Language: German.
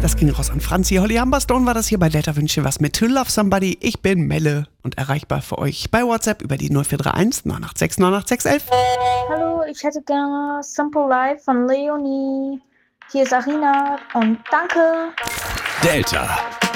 Das ging raus an Franzi. Holly Humberstone war das hier bei Delta Wünsche was mit To Love Somebody. Ich bin Melle und erreichbar für euch bei WhatsApp über die 0431 986 98611. Hallo, ich hätte gerne Simple Life von Leonie. Hier ist Arina und danke. Delta.